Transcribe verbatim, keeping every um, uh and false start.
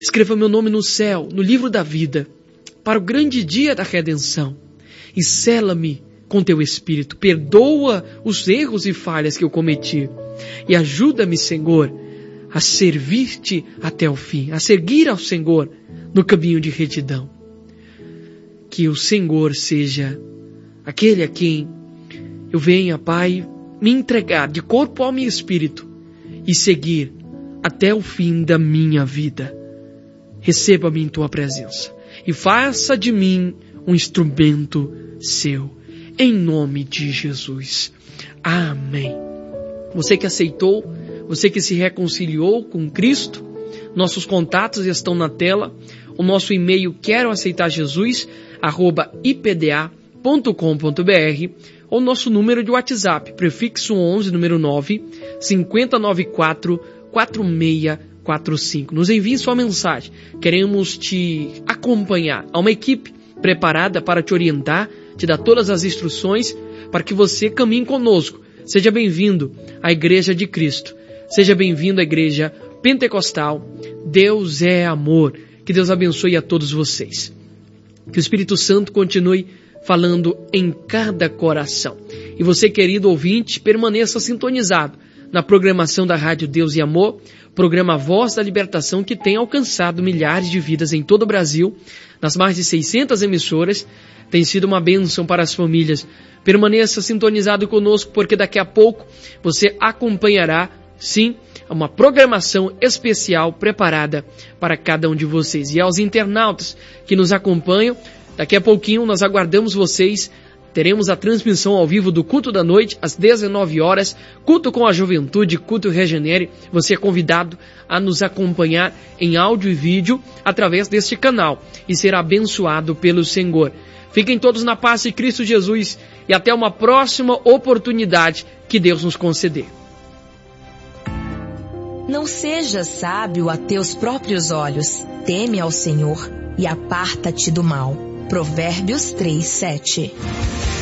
Escreva meu nome no céu, no livro da vida, para o grande dia da redenção. E sela-me com teu Espírito. Perdoa os erros e falhas que eu cometi. E ajuda-me, Senhor, a servir-te até o fim, a seguir ao Senhor no caminho de retidão. Que o Senhor seja aquele a quem eu venha, Pai, me entregar de corpo, alma e espírito e seguir até o fim da minha vida. Receba-me em tua presença e faça de mim um instrumento seu, em nome de Jesus. Amém. Você que aceitou, você que se reconciliou com Cristo, nossos contatos estão na tela. O nosso e-mail quero aceitar Jesus arroba i p d a ponto com ponto b r ou nosso número de WhatsApp, prefixo onze, número nove, cinco zero nove quatro, quatro seis quatro cinco. Nos envie sua mensagem. Queremos te acompanhar. Há uma equipe preparada para te orientar, te dar todas as instruções para que você caminhe conosco. Seja bem-vindo à Igreja de Cristo. Seja bem-vindo à Igreja Pentecostal. Deus é amor. Que Deus abençoe a todos vocês. Que o Espírito Santo continue falando em cada coração. E você, querido ouvinte, permaneça sintonizado na programação da Rádio Deus e Amor, programa Voz da Libertação, que tem alcançado milhares de vidas em todo o Brasil, nas mais de seiscentas emissoras. Tem sido uma bênção para as famílias. Permaneça sintonizado conosco, porque daqui a pouco você acompanhará, sim, uma programação especial preparada para cada um de vocês. E aos internautas que nos acompanham, daqui a pouquinho nós aguardamos vocês. Teremos a transmissão ao vivo do culto da noite, às dezenove horas, culto com a juventude, culto Regenere. Você é convidado a nos acompanhar em áudio e vídeo através deste canal e será abençoado pelo Senhor. Fiquem todos na paz de Cristo Jesus e até uma próxima oportunidade que Deus nos conceder. Não sejas sábio a teus próprios olhos. Teme ao Senhor e aparta-te do mal. Provérbios três, sete.